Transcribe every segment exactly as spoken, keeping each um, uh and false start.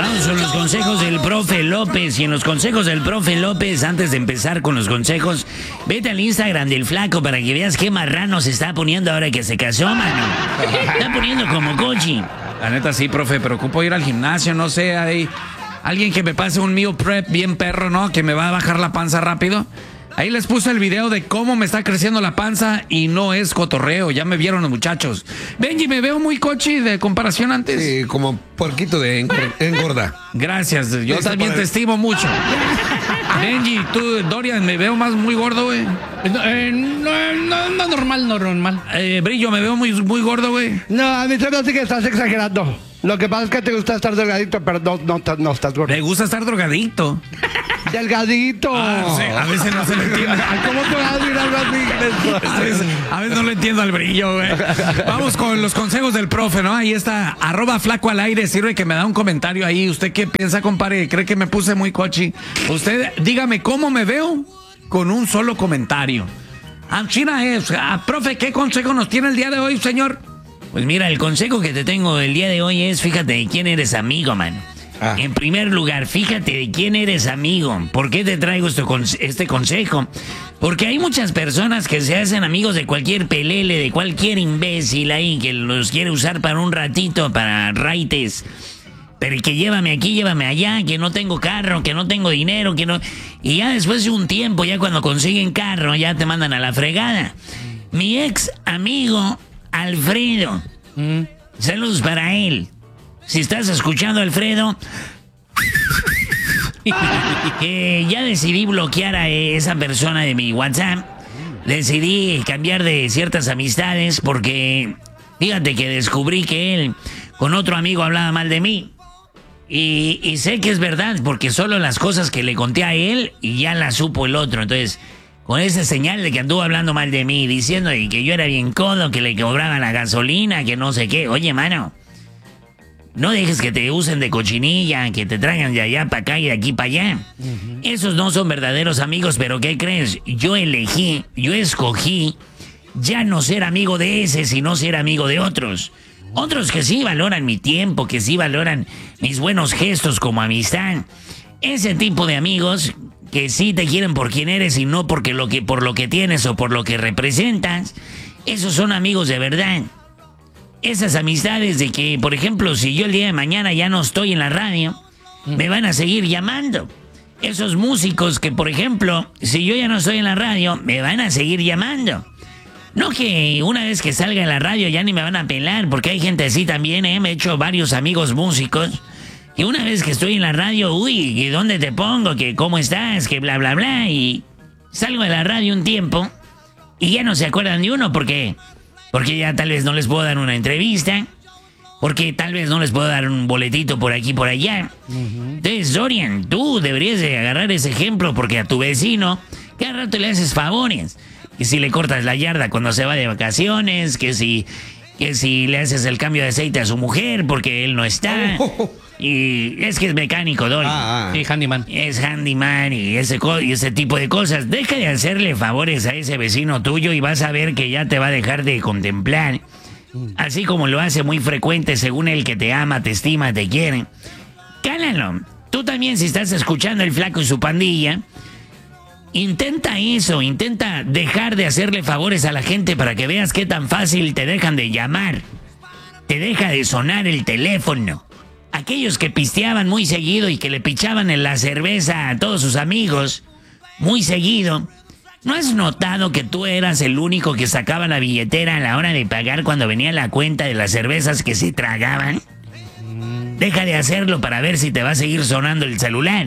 Vamos con los consejos del profe López. Y en los consejos del profe López, antes de empezar con los consejos, vete al Instagram del flaco para que veas qué marrano se está poniendo ahora que se casó, mano. Está poniendo como cochi. La neta sí, profe, pero ocupo ir al gimnasio, no sé, hay alguien que me pase un meal prep bien perro, ¿no? Que me va a bajar la panza rápido. Ahí les puse el video de cómo me está creciendo la panza y no es cotorreo, ya me vieron los muchachos. Benji, me veo muy cochi de comparación antes. Sí, como puerquito de engor- engorda. Gracias, yo Listo también para- te estimo mucho. Benji, tú, Dorian, me veo más muy gordo, güey. No, eh, no, no, no normal, no normal. Eh, Brillo, me veo muy, muy gordo, güey. No, a mí se me hace que estás exagerando. Lo que pasa es que te gusta estar delgadito, pero no, no, no, no estás gordo. Me gusta estar drogadicto. ¡Delgadito! Ah, sí, a veces no se lo entiende. ¿Cómo te vas a decir algo así? A veces, a veces no lo entiendo al Brillo, güey. Vamos con los consejos del profe, ¿no? Ahí está, arroba flaco al aire, sirve que me da un comentario ahí. ¿Usted qué piensa, compadre? ¿Cree que me puse muy cochi? Usted, dígame cómo me veo con un solo comentario. Ah, China es, ah, profe, ¿qué consejo nos tiene el día de hoy, señor? Pues mira, el consejo que te tengo el día de hoy es, fíjate de quién eres amigo, man. Ah. En primer lugar, fíjate de quién eres amigo. ¿Por qué te traigo este, conse- este consejo? Porque hay muchas personas que se hacen amigos de cualquier pelele, de cualquier imbécil ahí, que los quiere usar para un ratito, para raites. Pero que llévame aquí, llévame allá, que no tengo carro, que no tengo dinero, que no... Y ya después de un tiempo, ya cuando consiguen carro, ya te mandan a la fregada. Mi ex amigo Alfredo. Mm. Saludos para él. Si estás escuchando, Alfredo, eh, ya decidí bloquear a esa persona de mi WhatsApp. Decidí cambiar de ciertas amistades porque fíjate que descubrí que él con otro amigo hablaba mal de mí. Y, y sé que es verdad porque solo las cosas que le conté a él y ya las supo el otro. Entonces, con esa señal de que anduvo hablando mal de mí, diciendo que yo era bien codo, que le cobraban la gasolina, que no sé qué. Oye, mano, no dejes que te usen de cochinilla, que te traigan de allá para acá y de aquí para allá. Uh-huh. Esos no son verdaderos amigos, pero ¿qué crees? Yo elegí, yo escogí ya no ser amigo de ese, sino ser amigo de otros. Otros que sí valoran mi tiempo, que sí valoran mis buenos gestos como amistad. Ese tipo de amigos que sí te quieren por quien eres y no porque lo que, por lo que tienes o por lo que representas. Esos son amigos de verdad. Esas amistades de que, por ejemplo, si yo el día de mañana ya no estoy en la radio, me van a seguir llamando. Esos músicos que, por ejemplo, si yo ya no estoy en la radio, me van a seguir llamando. No que una vez que salga en la radio ya ni me van a pelar, porque hay gente así también, ¿eh? Me he hecho varios amigos músicos. Y una vez que estoy en la radio, uy, ¿y dónde te pongo? Que cómo estás, que bla, bla, bla. Y salgo de la radio un tiempo y ya no se acuerdan de uno porque... Porque ya tal vez no les puedo dar una entrevista. Porque tal vez no les puedo dar un boletito por aquí por allá. Uh-huh. Entonces, Dorian, tú deberías de agarrar ese ejemplo porque a tu vecino cada rato le haces favores. Que si le cortas la yarda cuando se va de vacaciones, que si, que si le haces el cambio de aceite a su mujer porque él no está. Y es que es mecánico, Dorian. Ah, ah. Sí, handyman. Es handyman y ese, co- y ese tipo de cosas. Deja de hacerle favores a ese vecino tuyo y vas a ver que ya te va a dejar de contemplar. Así como lo hace muy frecuente según el que te ama, te estima, te quiere. Cálalo. Tú también, si estás escuchando el flaco y su pandilla, intenta eso, intenta dejar de hacerle favores a la gente para que veas qué tan fácil te dejan de llamar. Te deja de sonar el teléfono. Aquellos que pisteaban muy seguido y que le pichaban en la cerveza a todos sus amigos, muy seguido, ¿no has notado que tú eras el único que sacaba la billetera a la hora de pagar cuando venía la cuenta de las cervezas que se tragaban? Deja de hacerlo para ver si te va a seguir sonando el celular.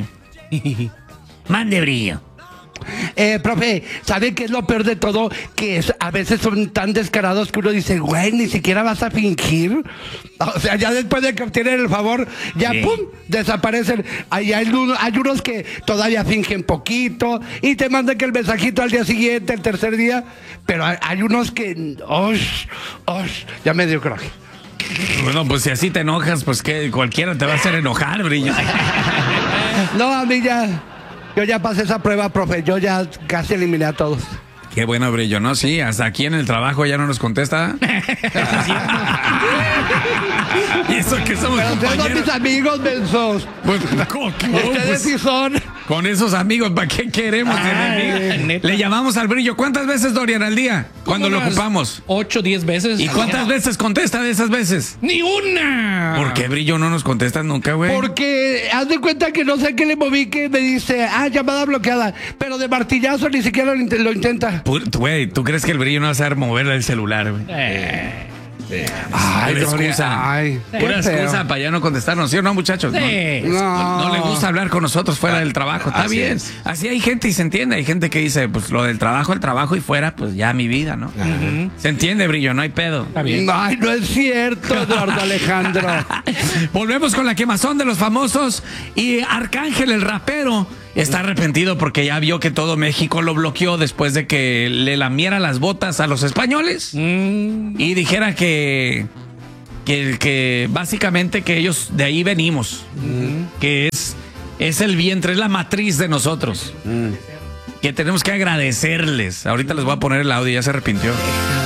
Mande, Brillo. Eh, profe, ¿sabe qué es lo peor de todo? Que es, a veces son tan descarados que uno dice, güey, ni siquiera vas a fingir. O sea, ya después de que obtienen el favor, ya Sí. pum, desaparecen. Hay, hay, uno- hay unos que todavía fingen poquito y te mandan que el mensajito al día siguiente, el tercer día. Pero hay, hay unos que, osh, osh, ya me dio coraje. Bueno, pues si así te enojas, pues que cualquiera te va a hacer enojar, Brillo. No, a mí ya, yo ya pasé esa prueba, profe. Yo ya casi eliminé a todos. Qué bueno, Brillo, ¿no? Sí, hasta aquí en el trabajo ya no nos contesta. Y eso que somos Pero ustedes son compañeros. mis amigos, mensos. Pues, ¿cómo que no? Ustedes Pues, sí son. con esos amigos, ¿para qué queremos enemigos? neta. Le llamamos al Brillo. ¿Cuántas veces, Dorian, al día? Cuando lo Unas ocupamos. Ocho, diez veces. ¿Y cuántas veces contesta de esas veces? ¡Ni una! ¿Por qué, Brillo, no nos contestas nunca, güey? Porque haz de cuenta que no sé qué le moví que me dice, ah, llamada bloqueada. Pero de martillazo ni siquiera lo, int- lo intenta. Pur- Güey, ¿tú crees que el Brillo no va a saber mover el celular, güey? Eh, Ay, Pura Gloria, excusa. ay, qué Pura feo. excusa para ya no contestarnos, ¿sí o no, muchachos? No, sí. No. no le gusta hablar con nosotros fuera del trabajo. Está Así bien. es. Así hay gente y se entiende. Hay gente que dice, pues lo del trabajo, el trabajo y fuera, pues ya mi vida, ¿no? Se entiende, Brillo, no hay pedo. Está bien. Ay, no es cierto, Eduardo Alejandro. Volvemos con la quemazón de los famosos y Arcángel, el rapero, está arrepentido porque ya vio que todo México lo bloqueó después de que le lamiera las botas a los españoles Mm, y dijera que, que, que básicamente que ellos de ahí venimos, que es, es el vientre, es la matriz de nosotros, que tenemos que agradecerles. Ahorita les voy a poner el audio, ya se arrepintió.